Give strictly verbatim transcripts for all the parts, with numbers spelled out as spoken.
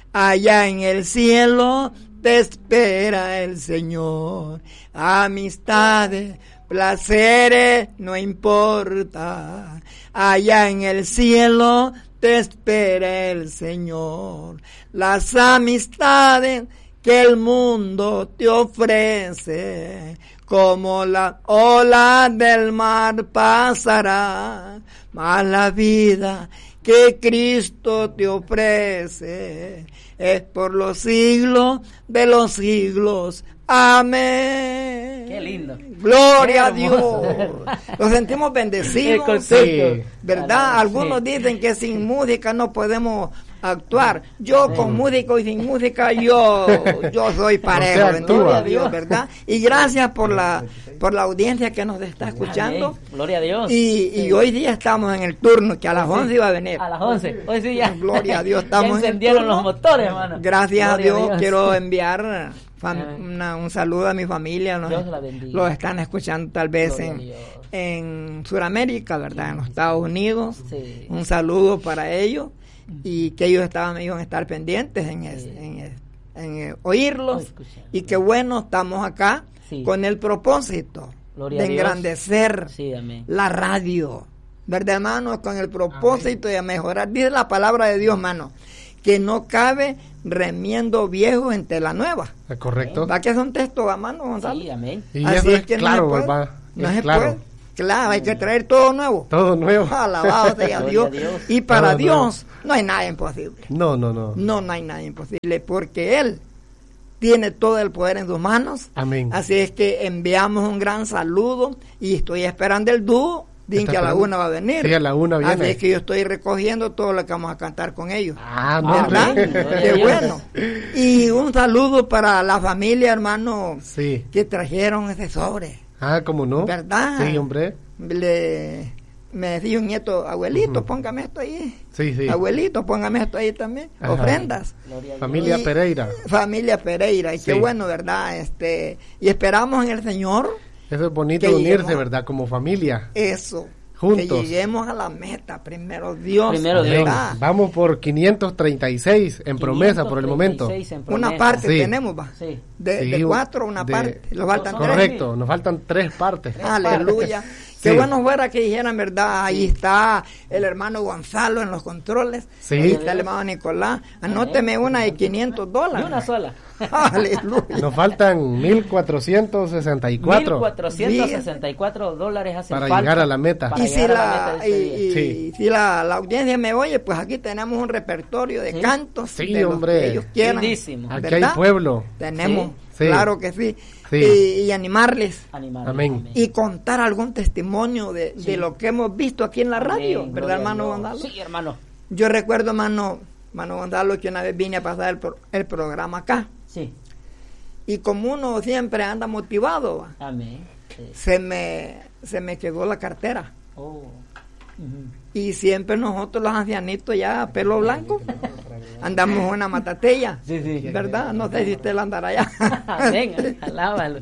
allá en el cielo te espera el Señor. Amistades, placeres, no importa, allá en el cielo te espera el Señor. Las amistades que el mundo te ofrece, como la ola del mar pasará, mas la vida que Cristo te ofrece es por los siglos de los siglos. Amén. Qué lindo. Gloria a Dios. Nos sentimos bendecidos. Sí. ¿Verdad? Algunos sí. dicen que sin música no podemos actuar. Yo con música y sin música, yo yo soy parejo. O sea, Gloria a Dios, ¿verdad? Y gracias por la por la audiencia que nos está escuchando. Amén. Gloria a Dios. Y, y sí. hoy día estamos en el turno, que a las once iba a venir. A las once. Hoy sí ya. Gloria a Dios, estamos ya en el encendieron turno. los motores, hermano. Gracias Gloria a Dios, a Dios. quiero enviar fam- una, un saludo a mi familia. Nos, Dios la bendiga. los están escuchando tal vez Gloria a en, Dios. en Sudamérica, ¿verdad? En los Estados Unidos. Sí. Un saludo para ellos y que ellos estaban iban a estar pendientes en, es- Sí. en, es- en, eh, oírlos. Oh, escuchar. Y qué bueno, estamos acá Sí. con el propósito Gloria a de Dios. engrandecer Sí, amén. la radio, ¿verdad, hermano? Con el propósito de mejorar. Dice la palabra de Dios, hermano, que no cabe remiendo viejo en tela nueva. ¿Es correcto? ¿Va que son textos, hermano Gonzalo? Sí, amén. Y Así eso es es que no claro, se puede. ¿verdad? No Es se claro. puede. Claro, hay que traer todo nuevo. Todo nuevo. Alabado sea Gloria Dios. a Dios. Y para Todo Dios no hay nada imposible. No, no, no. No, no hay nada imposible porque Él tiene todo el poder en sus manos. Amén. Así es que enviamos un gran saludo y estoy esperando el dúo. Dicen ¿Está que a la esperando? una va a venir. Sí, a la una viene. Así es que yo estoy recogiendo todo lo que vamos a cantar con ellos. Ah, no, ¿Verdad? hombre. Gloria a Qué Dios. bueno. Y un saludo para la familia, hermano, Sí. que trajeron ese sobre. Ah, ¿cómo no? ¿Verdad? Sí, hombre. Le, me decía un nieto, abuelito, Ujú. póngame esto ahí. Sí, sí. Abuelito, póngame esto ahí también. Ajá. Ofrendas. Gloria a Dios. Familia Y- Pereira. Familia Pereira. Y Sí. qué bueno, ¿verdad? Este, y esperamos en el Señor Eso es bonito que unirse, lleguemos- ¿verdad? Como familia. eso. Juntos. Que lleguemos a la meta. Primero Dios. Primero Dios. ¿verdad? Vamos por quinientos treinta y seis en promesa por el momento. quinientos treinta y seis en Una promesa. parte Sí. tenemos, va. Sí. De, Sí, de cuatro, una de- parte. Nos faltan tres. Correcto, nos faltan tres partes. Aleluya. Qué Sí. bueno fuera que dijeran, ¿verdad? Ahí está el hermano Gonzalo en los controles. Sí. Ahí está el hermano Nicolás. Anóteme una de quinientos Y dólares. una sola. Aleluya. Nos faltan mil cuatrocientos sesenta y mil cuatro cuatrocientos sesenta y cuatro dólares hacen para falta llegar a la meta. para Y si llegar a la la, meta de y, este día. y- Sí. si la, la audiencia me oye, pues aquí tenemos un repertorio de Sí. cantos Sí, de los hombre. que ellos quieran. Lindísimo. Aquí ¿verdad? hay pueblo. Tenemos, Sí. claro que sí. Sí. Y, y animarles Animal. Amén. y contar algún testimonio de, Sí. de lo que hemos visto aquí en la radio, Amén. ¿verdad, Gloria a hermano Dios. Gonzalo? Sí, hermano. Yo recuerdo, hermano, hermano Gonzalo, que una vez vine a pasar el, pro- el programa acá. Sí. Y como uno siempre anda motivado, va, Amén. Sí. se me, se me quedó la cartera. Oh. Ujú. Y siempre nosotros los ancianitos ya, pelo blanco, andamos en una matatella, Sí, sí. ¿verdad? No sé si usted la andará allá. Amén. Alábalo.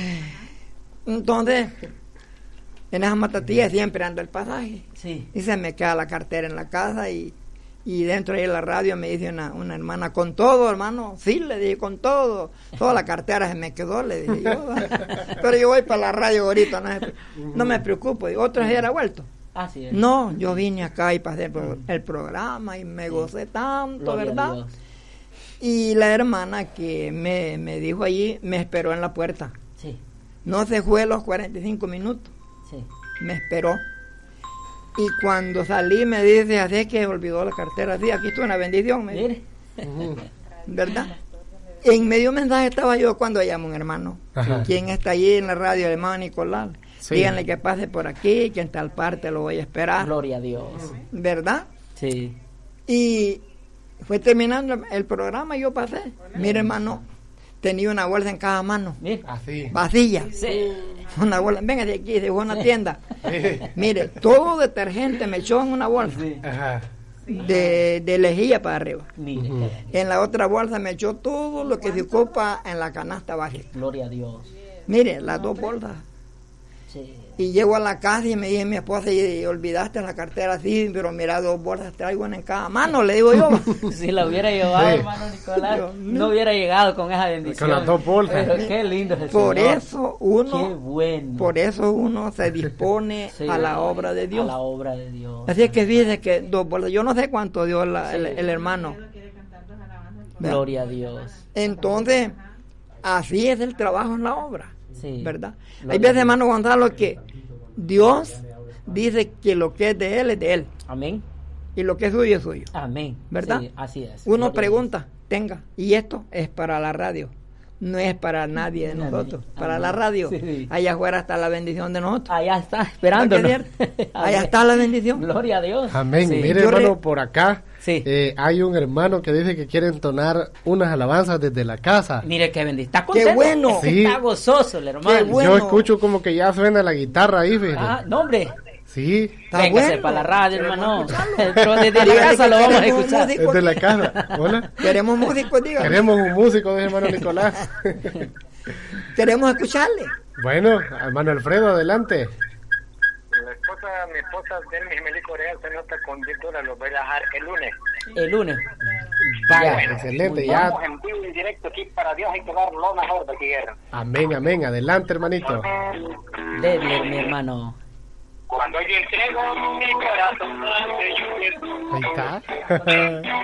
Entonces, en esa matatilla siempre anda el pasaje. Sí. Y se me queda la cartera en la casa y, y dentro de la radio me dice una, una hermana, ¿con todo, hermano? Sí, le dije, con todo. Toda la cartera se me quedó, le dije yo. Pero yo voy para la radio ahorita, no, se- no me preocupo. Y otro día era vuelto. Así es. No, yo vine acá y pasé por el programa y me gocé tanto, Gloria a ¿verdad? Dios. Y la hermana que me, me dijo allí, me esperó en la puerta. Sí. No se fue los cuarenta y cinco minutos, Sí. me esperó. Y cuando salí me dice, así es que olvidó la cartera, sí, aquí está una bendición, me dijo, Mire. ¿verdad? En medio mensaje estaba yo cuando llamo a un hermano. Ajá. ¿Quién está allí en la radio? El hermano Nicolás. Sí. Díganle que pase por aquí, que en tal parte lo voy a esperar, Gloria a Dios. ¿verdad? Sí. Y fue terminando el programa y yo pasé. Mire, hermano, tenía una bolsa en cada mano, Mire. Así. vacía. Sí. Una bolsa, venga de aquí, se fue a una tienda. Mire, todo detergente me echó en una bolsa, Sí. Ajá. de, de lejía para arriba. Mire. Ujú. En la otra bolsa me echó todo lo que se ocupa en la canasta básica. Gloria a Dios. Mire, las dos bolsas. Sí. Y llego a la casa y me dice mi esposa, y olvidaste la cartera, sí, pero mira, dos bolsas traigo una en cada mano, le digo yo. Si la hubiera llevado, Sí. hermano Nicolás, no hubiera llegado con esa bendición. Con las dos bolsas. Pero qué lindo es el Por Señor. eso uno, Qué bueno. por eso uno se dispone Sí, a la obra de Dios. A la obra de Dios. Así es que dice que dos bolsas, yo no sé cuánto dio la- el, el hermano. Gloria a Dios. Entonces, así es el trabajo en la obra, Sí. ¿verdad? Gloria Hay a veces, Dios. hermano Gonzalo, que Dios dice que lo que es de Él es de Él, Amén. y lo que es suyo es suyo. Amén. ¿Verdad? Sí, así es. Uno Gloria a pregunta, tenga, y esto es para la radio, no es para nadie de Nadie. nosotros, para Amén. la radio. Sí. Allá afuera está la bendición de nosotros. Dios. Allá está, esperando. ¿Verdad que es cierto? Allá está la bendición. Gloria a Dios. Amén. Sí. Mire, Yo hermano, re- por acá Sí. eh, hay un hermano que dice que quiere entonar unas alabanzas desde la casa. Mire qué bendito. Está Qué contento. bueno. Sí. Está gozoso el hermano. Qué bueno. Yo escucho como que ya suena la guitarra ahí, fíjese. Ah, no, hombre. Sí, Está Véngase bueno. para la radio, Queremos hermano. escucharlo. Pero desde la Dígale casa que lo vamos a queremos escuchar. música. desde la casa. Hola. Queremos músicos, dígame. Queremos un músico, dice hermano Nicolás. Queremos escucharle. Bueno, hermano Alfredo, adelante. La esposa, mi esposa del mi Gemeli Corea se nota con diez dólares, los voy a dejar el lunes. El lunes. Vaya, Bueno, excelente, ya. Estamos en vivo y directo aquí para Dios, hay que dar lo mejor de tierra. Amén, amén. Adelante, hermanito. Dele, mi hermano. Cuando yo entrego mi corazón ante Jesús. Ahí está.